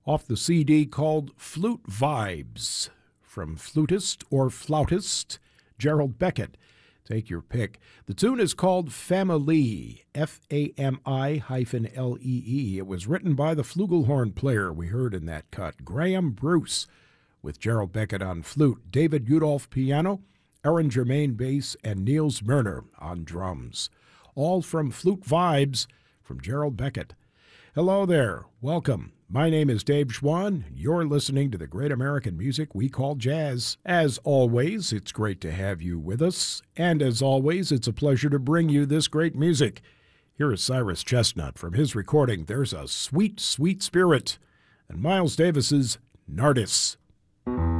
off the CD called Flute Vibes from flutist or flautist Gerald Beckett. Take your pick. The tune is called Family, F-A-M-I-L-E-E. It was written by the flugelhorn player we heard in that cut, Graham Bruce, with Gerald Beckett on flute, David Udolph piano, Aaron Germain bass, and Niels Merner on drums. All from Flute Vibes from Gerald Beckett. Hello there. Welcome. My name is Dave Schwann. You're listening to the great American music we call jazz. As always, it's great to have you with us. And as always, it's a pleasure to bring you this great music. Here is Cyrus Chestnut from his recording, There's a Sweet, Sweet Spirit, and Miles Davis's Nardis.